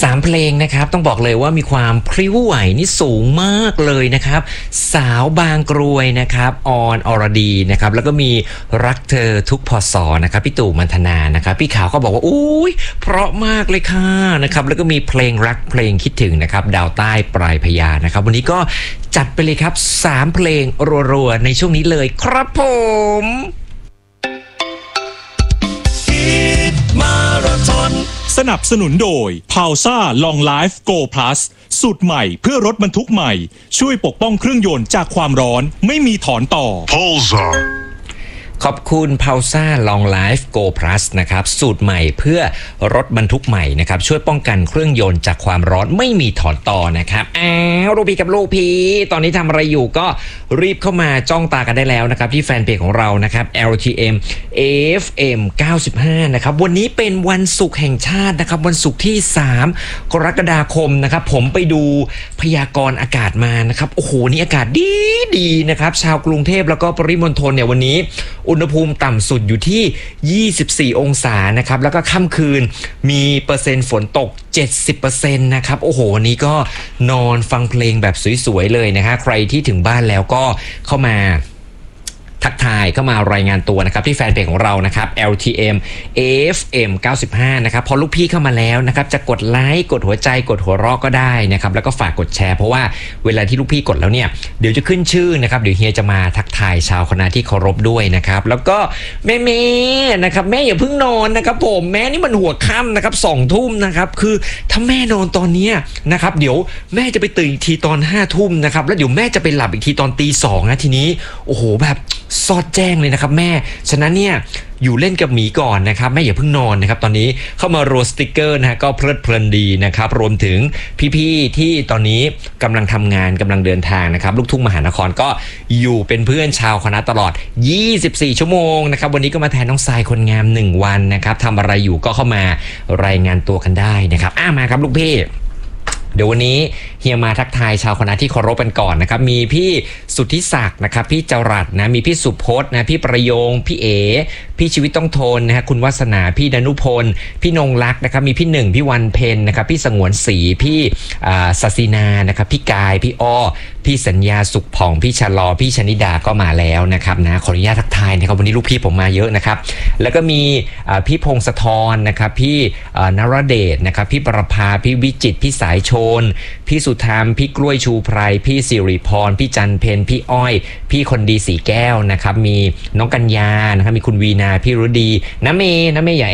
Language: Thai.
3เพลงนะครับต้องบอกเลยว่ามีความพริ้วไหวนี่สูงมากเลยนะครับสาวบางกรวยนะครับออนอรดีนะครับแล้วก็มีรักเธอทุกพศนะครับพี่ตู่มันธนานะครับพี่ขาวก็บอกว่าอุ้ยเพราะมากเลยค่ะนะครับแล้วก็มีเพลงรักเพลงคิดถึงนะครับดาวใต้ปลายพญานะครับวันนี้ก็จัดไปเลยครับ3เพลงรัวๆในช่วงนี้เลยครับผมมาราธอนสนับสนุนโดย Pausa Long Life Go Plus สูตรใหม่เพื่อรถบรรทุกใหม่ช่วยปกป้องเครื่องยนต์จากความร้อนไม่มีถอนต่อ Pausa ขอบคุณ Pausa Long Life Go Plus นะครับสูตรใหม่เพื่อรถบรรทุกใหม่นะครับช่วยป้องกันเครื่องยนต์จากความร้อนไม่มีถอนต่อนะครับลูกพี่กับลูกพี่ตอนนี้ทำอะไรอยู่ก็รีบเข้ามาจ้องตากันได้แล้วนะครับที่แฟนเพจของเรานะครับ LTM FM 95นะครับวันนี้เป็นวันศุกร์แห่งชาตินะครับวันศุกร์ที่3กรกฎาคมนะครับผมไปดูพยากรณ์อากาศมานะครับโอ้โหนี่อากาศดีนะครับชาวกรุงเทพแล้วก็ปริมณฑลเนี่ยวันนี้อุณหภูมิต่ำสุดอยู่ที่24องศานะครับแล้วก็ค่ำคืนมีเปอร์เซ็นต์ฝนตก 70% นะครับโอ้โหวันนี้ก็นอนฟังเพลงแบบสวยๆเลยนะฮะใครที่ถึงบ้านแล้วก็เข้ามาทักทายเข้ามารายงานตัวนะครับที่แฟนเพจของเรานะครับ LTM FM 95นะครับพอลูกพี่เข้ามาแล้วนะครับจะกดไลค์กดหัวใจกดหัวเราะก็ได้นะครับแล้วก็ฝากกดแชร์เพราะว่าเวลาที่ลูกพี่กดแล้วเนี่ยเดี๋ยวจะขึ้นชื่อนะครับเดี๋ยวเฮียจะมาทักทายชาวคณะที่เคารพด้วยนะครับแล้วก็แม่นะครับแม่อย่าเพิ่งนอนนะครับผมแม่นี่มันหัวค่ำนะครับ2 ทุ่มนะครับคือถ้าแม่นอนตอนนี้นะครับเดี๋ยวแม่จะไปตื่นอีกทีตอน5 ทุ่มนะครับแล้วเดี๋ยวแม่จะไปหลับอีกทีตอนตี 2นะทีนี้โอ้โหแบบซอดแจ้งเลยนะครับแม่ฉะนั้นเนี่ยอยู่เล่นกับหมีก่อนนะครับแม่อย่าเพิ่งนอนนะครับตอนนี้เข้ามาโรสติกเกอร์นะฮะก็เพลิดเพลินดีนะครับรวมถึงพี่ๆที่ตอนนี้กำลังทำงานกำลังเดินทางนะครับลูกทุ่งมหานครก็อยู่เป็นเพื่อนชาวคณะตลอด24ชั่วโมงนะครับวันนี้ก็มาแทนน้องทรายคนงาม1วันนะครับทำอะไรอยู่ก็เข้ามารายงานตัวกันได้นะครับมาครับลูกพี่เดี๋ยววันนี้เฮียมาทักทายชาวคณะที่เคารพกันก่อนนะครับมีพี่สุทธิศักดิ์นะครับพี่เจรัตนะมีพี่สุพจน์นะพี่ประโยงพี่เอพี่ชีวิตต้องทนนะฮะคุณวัฒนาพี่ดนุพลพี่นงรักนะครับมีพี่หนึ่งพี่วันเพ็ญนะครับพี่สงวนศรีพี่ศศินานะครับพี่กายพี่อ้อพี่สัญญาสุขผ่องพี่ชะลอพี่ชนิดาก็มาแล้วนะครับนะขออนุญาตทักทายนะครับวันนี้ลูกพี่ผมมาเยอะนะครับแล้วก็มีพี่พงศธรนะครับพี่นรเดชนะครับพี่ประภาพี่วิจิตรพี่สายชนพี่สุธรรมพี่กล้วยชูไพรพี่สิริพรพี่จันเพนพี่อ้อยพี่คนดีสีแก้วนะครับมีน้องกัญญานะครับมีคุณวีนาพี่รุดีน้าเมย์อย่า